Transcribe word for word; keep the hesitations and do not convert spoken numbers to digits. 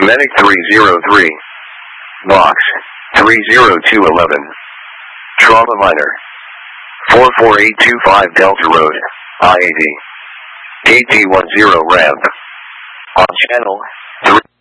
Medic three zero three. Box three zero two one one. Trauma Minor. four four eight two five Delta Road, I A D. K T ten ramp. On channel three.